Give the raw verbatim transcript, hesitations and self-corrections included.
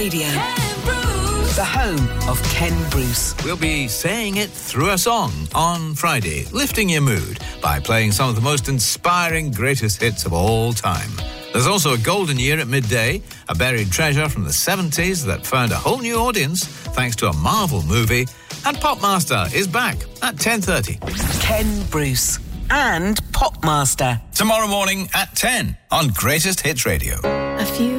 Radio. The home of Ken Bruce. We'll be saying it through a song on Friday, lifting your mood by playing some of the most inspiring greatest hits of all time. There's also a golden year at midday, a buried treasure from the seventies that found a whole new audience thanks to a Marvel movie, and Popmaster is back at ten thirty. Ken Bruce and Popmaster. Tomorrow morning at ten on Greatest Hits Radio.